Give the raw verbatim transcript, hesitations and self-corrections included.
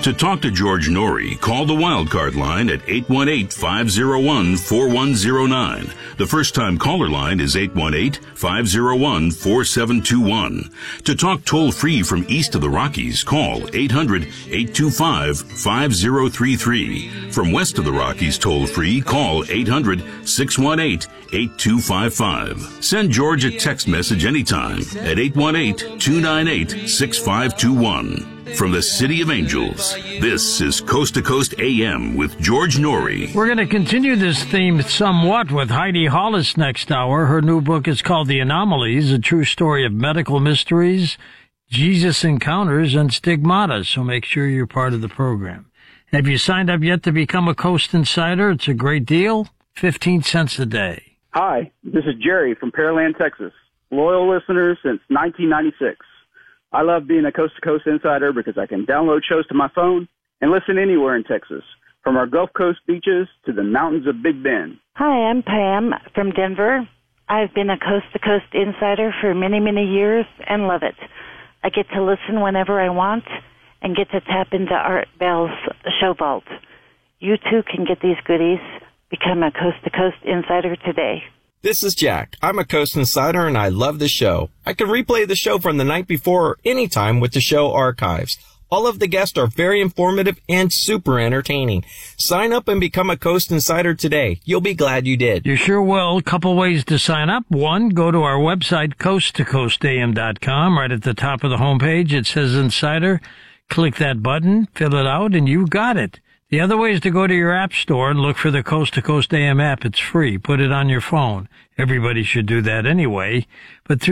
To talk to George Norrie, call the Wildcard line at eight one eight, five oh one, four one oh nine. The first-time caller line is eight one eight, five oh one, four seven two one. To talk toll-free from east of the Rockies, call eight hundred, eight two five, five oh three three. From west of the Rockies toll-free, call eight hundred, six one eight, eight two five five. Send George a text message anytime at eight one eight, two nine eight, six five two one. From the City of Angels, this is Coast to Coast A M with George Norrie. We're going to continue this theme somewhat with Heidi Hollis next hour. Her new book is called The Anomalies, a true story of medical mysteries, Jesus encounters, and stigmata. So make sure you're part of the program. Have you signed up yet to become a Coast Insider? It's a great deal. fifteen cents a day. Hi, this is Jerry from Pearland, Texas. Loyal listener since nineteen ninety-six. I love being a Coast to Coast Insider because I can download shows to my phone and listen anywhere in Texas, from our Gulf Coast beaches to the mountains of Big Bend. Hi, I'm Pam from Denver. I've been a Coast to Coast Insider for many, many years and love it. I get to listen whenever I want and get to tap into Art Bell's show vault. You too can get these goodies. Become a Coast to Coast Insider today. This is Jack. I'm a Coast Insider and I love the show. I can replay the show from the night before or anytime with the show archives. All of the guests are very informative and super entertaining. Sign up and become a Coast Insider today. You'll be glad you did. You sure will. A couple ways to sign up. One, go to our website, coast to coast a m dot com. Right at the top of the homepage, it says Insider. Click that button, fill it out, and you got it. The other way is to go to your app store and look for the Coast to Coast A M app. It's free. Put it on your phone. Everybody should do that anyway. But through